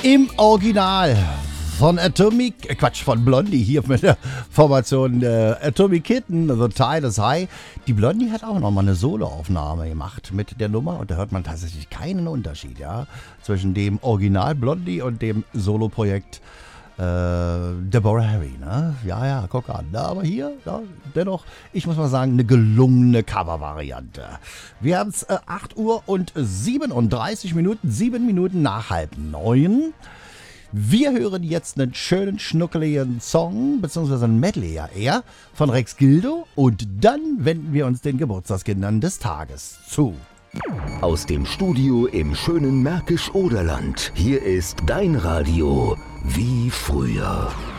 Im Original von von Blondie hier mit der Formation Atomic Kitten, The Tide is High. Die Blondie hat auch nochmal eine Soloaufnahme gemacht mit der Nummer und da hört man tatsächlich keinen Unterschied, ja, zwischen dem Original Blondie und dem Soloprojekt Deborah Harry, ne? Ja, guck an. Ja, aber hier, ja, dennoch, ich muss mal sagen, eine gelungene Covervariante. Wir haben es 8 Uhr und 37 Minuten, 7 Minuten nach 8:30. Wir hören jetzt einen schönen, schnuckeligen Song, beziehungsweise ein Medley ja eher, von Rex Gildo und dann wenden wir uns den Geburtstagskindern des Tages zu. Aus dem Studio im schönen Märkisch-Oderland. Hier ist dein Radio wie früher.